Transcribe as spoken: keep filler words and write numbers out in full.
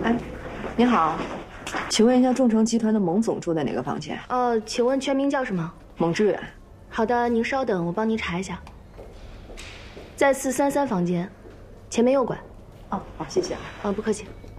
哎，您好，请问一下，众诚集团的蒙总住在哪个房间？ 呃，请问全名叫什么？ 蒙志远。 好的，您稍等，我帮您查一下。在四三三房间，前面右拐。 哦，好，谢谢啊。 啊，不客气。